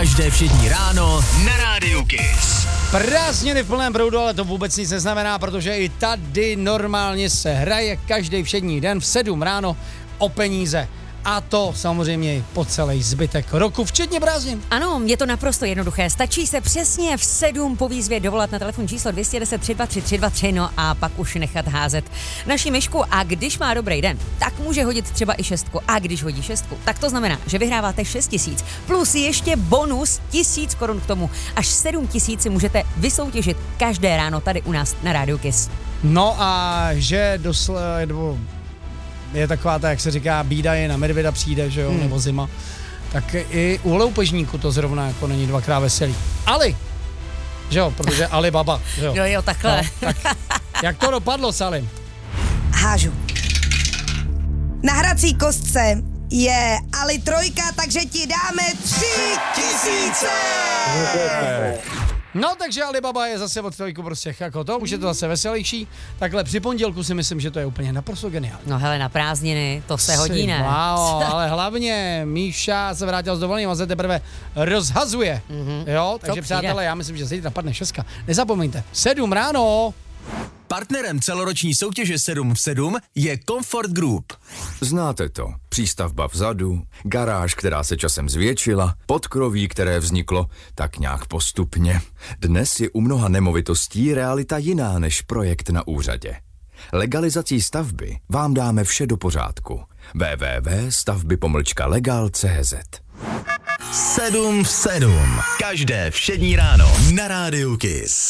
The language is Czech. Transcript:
Každé všední ráno na Rádiu Kiss. Prázdniny v plném proudu, ale to vůbec nic neznamená, protože i tady normálně se hraje každý všední den v 7 ráno o peníze. A to samozřejmě po celý zbytek roku, včetně prázdnin. Ano, je to naprosto jednoduché. Stačí se přesně v 7 po výzvě dovolat na telefon číslo 210 323 323, no a pak už nechat házet naši myšku. A když má dobrý den, tak může hodit třeba i 6. A když hodí 6, tak to znamená, že vyhráváte 6 000 plus ještě bonus 1000 korun k tomu. Až 7 000 si můžete vysoutěžit každé ráno tady u nás na Rádiu Kiss. No a že je taková ta, jak se říká, bída je na medvěda přijde, že jo, nebo zima, tak i u loupežníku to zrovna jako není dvakrát veselý. Ali, že jo, protože Alibaba, že jo. Jo, takhle. No, tak jak to dopadlo, Salim? Hážu. Na hrací kostce je Ali trojka, takže ti dáme 3000! No, takže Alibaba je zase od trojku prostě jako to, už je to zase veselější. Takhle při pondělku si myslím, že to je úplně naprosto geniální. No hele, na prázdniny, to se hodí, ne? Wow, ale hlavně Míša se vrátil z dovolený a se teprve rozhazuje. Jo, takže přátelé, já myslím, že zítra padne 6. Nezapomeňte, 7 ráno. Partnerem celoroční soutěže 7 v 7 je Comfort Group. Znáte to. Přístavba vzadu, garáž, která se časem zvětšila, podkroví, které vzniklo tak nějak postupně. Dnes je u mnoha nemovitostí realita jiná než projekt na úřadě. Legalizací stavby vám dáme vše do pořádku. www.stavby-legal.cz 7 v 7. Každé všední ráno na Rádiu Kiss.